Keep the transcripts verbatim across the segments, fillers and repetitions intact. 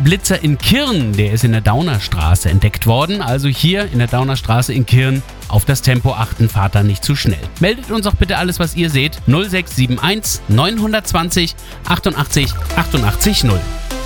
Blitzer in Kirn, der ist in der Daunerstraße entdeckt worden. Also hier in der Daunerstraße in Kirn auf das Tempo achten, fahrt da nicht zu schnell. Meldet uns auch bitte alles, was ihr seht. null sechs sieben eins neun zwei null achtundachtzig achtundachtzig null.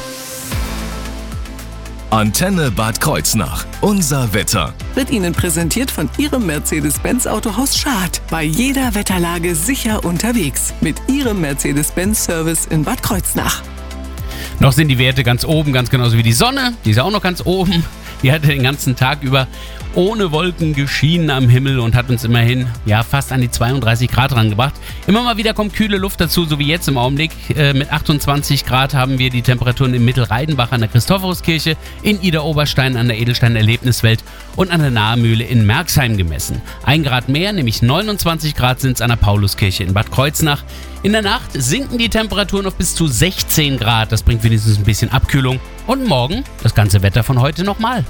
Antenne Bad Kreuznach. Unser Wetter. Wird Ihnen präsentiert von Ihrem Mercedes-Benz Autohaus Schad. Bei jeder Wetterlage sicher unterwegs. Mit Ihrem Mercedes-Benz-Service in Bad Kreuznach. Noch sind die Werte ganz oben, ganz genauso wie die Sonne. Die ist auch noch ganz oben. Die hat den ganzen Tag über ohne Wolken geschienen am Himmel und hat uns immerhin ja fast an die zweiunddreißig Grad rangebracht. Immer mal wieder kommt kühle Luft dazu, so wie jetzt im Augenblick. Äh, mit achtundzwanzig Grad haben wir die Temperaturen in Mittelreidenbach an der Christophoruskirche, in Idar-Oberstein an der Edelstein-Erlebniswelt und an der Nahemühle in Merxheim gemessen. Ein Grad mehr, nämlich neunundzwanzig Grad sind es an der Pauluskirche in Bad Kreuznach. In der Nacht sinken die Temperaturen auf bis zu sechzehn Grad. Das bringt wenigstens ein bisschen Abkühlung. Und morgen das ganze Wetter von heute nochmal.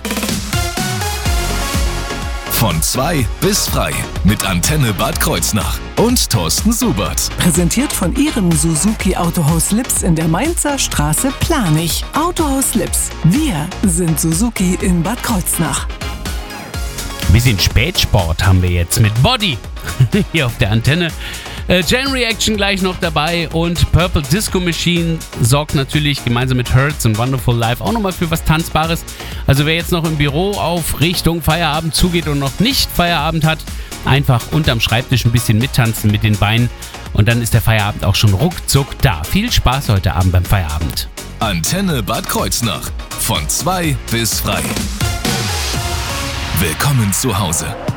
Von zwei bis frei mit Antenne Bad Kreuznach und Thorsten Subert. Präsentiert von Ihrem Suzuki Autohaus Lips in der Mainzer Straße Planich. Autohaus Lips. Wir sind Suzuki in Bad Kreuznach. Ein bisschen Spätsport haben wir jetzt mit Body hier auf der Antenne. Äh, Chain Reaction gleich noch dabei und Purple Disco Machine sorgt natürlich gemeinsam mit Hurts und Wonderful Life auch nochmal für was Tanzbares. Also wer jetzt noch im Büro auf Richtung Feierabend zugeht und noch nicht Feierabend hat, einfach unterm Schreibtisch ein bisschen mittanzen mit den Beinen und dann ist der Feierabend auch schon ruckzuck da. Viel Spaß heute Abend beim Feierabend. Antenne Bad Kreuznach. Von zwei bis frei. Willkommen zu Hause.